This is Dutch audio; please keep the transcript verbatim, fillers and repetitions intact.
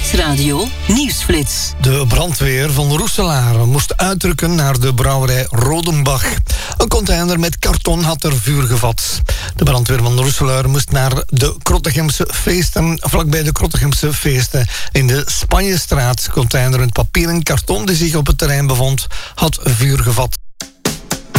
Nieuwsradio Nieuwsflits. De brandweer van Roeselaar moest uitrukken naar de brouwerij Rodenbach. Een container met karton had er vuur gevat. De brandweer van Roeselaar moest naar de Krottegemse feesten, vlakbij de Krottegemse feesten in de Spanjestraat. Container met papier en karton die zich op het terrein bevond, had vuur gevat.